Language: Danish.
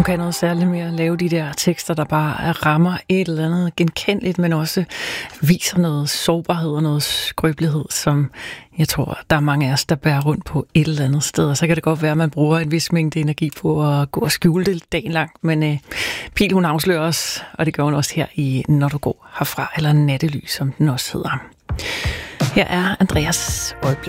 Hun kan noget særligt med at lave de der tekster, der bare rammer et eller andet genkendeligt, men også viser noget sårbarhed og noget skrøbelighed, som jeg tror, der er mange af os, der bærer rundt på et eller andet sted. Og så kan det godt være, at man bruger en vis mængde energi på at gå og skjule det dagen lang. Men Pil, hun afslører os, og det gør hun også her i Når du går herfra, eller Nattely, som den også hedder. Her er Andreas Øjeblik.